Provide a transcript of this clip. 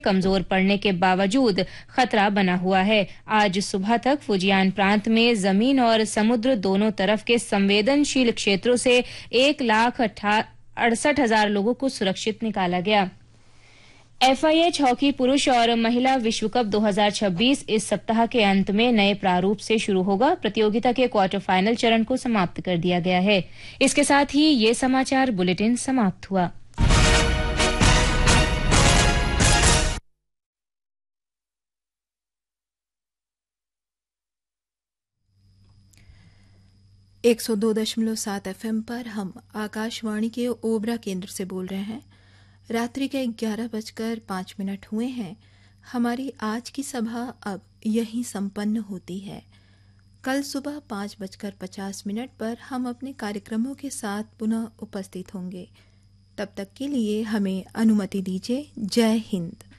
कमजोर पड़ने के बावजूद खतरा बना हुआ है। आज सुबह तक फुजियान प्रांत में जमीन और समुद्र दोनों तरफ के संवेदनशील क्षेत्रों से 1,68,000 लोगों को सुरक्षित निकाला गया। FIH हॉकी पुरुष और महिला विश्व कप 2026 इस सप्ताह के अंत में नए प्रारूप से शुरू होगा। प्रतियोगिता के क्वार्टर फाइनल चरण को समाप्त कर दिया गया है। इसके साथ ही ये समाचार बुलेटिन समाप्त हुआ। एक 102.7 FM पर हम आकाशवाणी के ओबरा केंद्र से बोल रहे हैं। रात्रि के 11:05 हुए हैं। हमारी आज की सभा अब यहीं संपन्न होती है। कल सुबह 5:50 पर हम अपने कार्यक्रमों के साथ पुनः उपस्थित होंगे। तब तक के लिए हमें अनुमति दीजिए। जय हिंद।